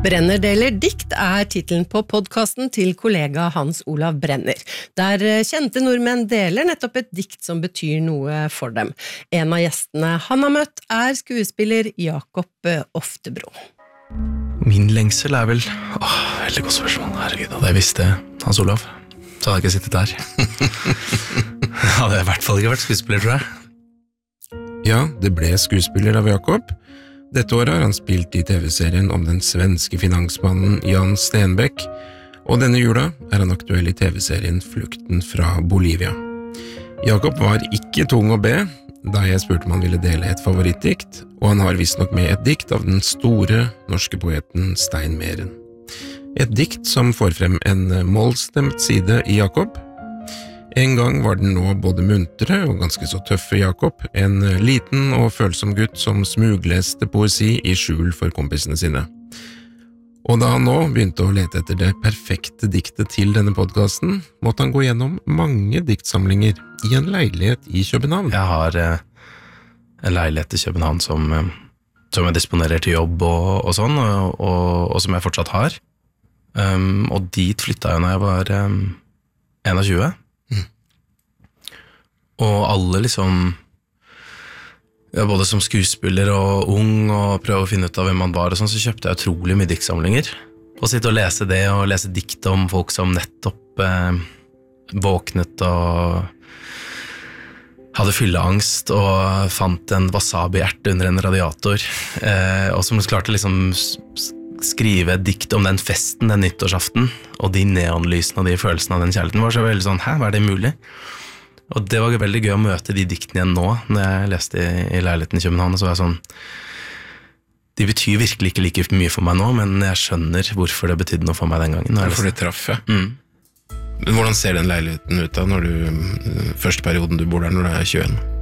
Brenner deler dikt titelen på podcasten til kollega Hans Olav Brenner, der kjente nordmenn deler nettopp et dikt som betyr noe for dem. En av gjestene han har møtt skuespiller Jakob Oftebro. Min lengsel vel veldig god spørsmål, herregud, hadde jeg visst det, Hans Olav, så hadde jeg ikke sittet der. Hadde jeg i hvert fall ikke vært skuespiller, tror jeg. Ja, det ble skuespiller av Jakob. Dette året har han spilt i TV-serien om den svenske finansmannen Jan Stenbeck, og denne jula han aktuell i TV-serien Flukten fra Bolivia. Jakob var ikke tung å be, da jeg spurte om han ville dele et favorittdikt, og han har visstnok med et dikt av den store norske poeten Stein Meren. Et dikt som får frem en målstemt side i Jakob. En gang var den nå både muntre og ganske så tøffe Jakob, en liten og følsom gutt som smugleste poesi i skjul for kompisene sine. Og da han nå begynte å lete etter det perfekte diktet til denne podcasten, måtte han gå gjennom mange diktsamlinger i en leilighet i København. Jeg har en leilighet i København som jeg disponerer til jobb og sånn, og som jeg fortsatt har. Og dit flyttet jeg når jeg var 21. Og alle liksom, både som skuespiller og ung, og prøve å finne ut av hvem man var og sånn, så kjøpte jeg utrolig mye diktsamlinger. Og sitte og lese det, og lese dikt om folk som nettopp våknet og hadde fylleangst, og fant en wasabi-erte under en radiator, og som klarte liksom skrive et dikt om den festen, den nyttårsaften, og de neonlysene og de følelsene av den kjærligheten var så veldig sånn, hva det mulig? Og det var veldig gøy å møte de diktene igjen nå, når jeg leste i leiligheten i København, så var jeg sånn, de betyr virkelig ikke like mye for meg nå, men jeg skjønner hvorfor det betydde noe for meg den gangen. Hvorfor det traff, ja. Men hvordan ser den leiligheten ut da, første perioden du bor der når du er 21?